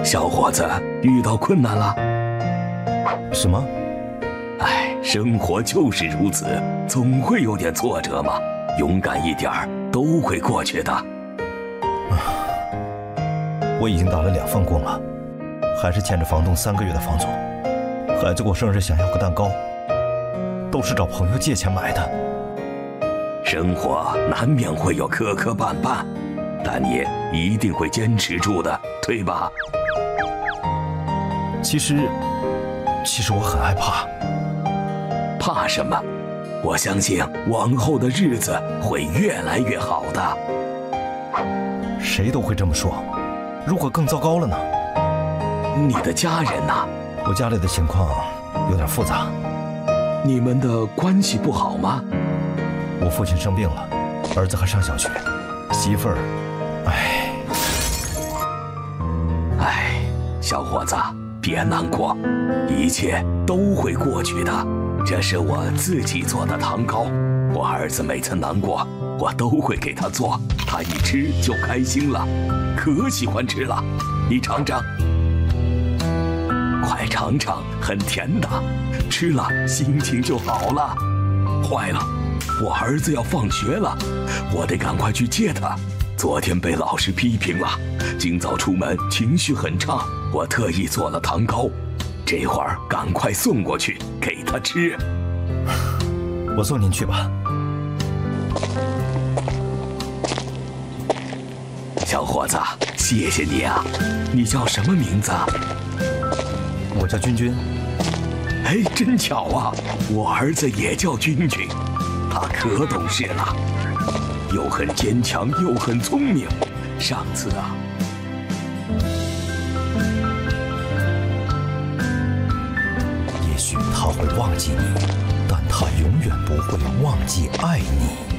小伙子，遇到困难了？ 什么？ 哎，生活就是如此，总会有点挫折嘛。勇敢一点儿，都会过去的。 我已经打了2份工了，还是欠着房东3个月的房租。孩子过生日想要个蛋糕，都是找朋友借钱买的。 生活难免会有磕磕绊绊，但你一定会坚持住的，对吧？ 其实我很害怕。 怕什么？我相信往后的日子会越来越好的。 谁都会这么说，如果更糟糕了呢？ 你的家人呢？ 我家里的情况有点复杂。 你们的关系不好吗？ 我父亲生病了，儿子还上小学，媳妇儿， 小伙子，别难过，一切都会过去的。这是我自己做的糖糕，我儿子每次难过，我都会给他做，他一吃就开心了，可喜欢吃了。你尝尝，快尝尝，很甜的，吃了心情就好了。坏了，我儿子要放学了，我得赶快去接他。昨天被老师批评了，今早出门情绪很差，我特意做了糖糕，这会儿赶快送过去给他吃。 我送您去吧。 小伙子，谢谢你啊。你叫什么名字啊？ 我叫君君。 哎，真巧啊，我儿子也叫君君，他可懂事了，又很坚强又很聪明。上次啊， 也许他会忘记你，但他永远不会忘记爱你。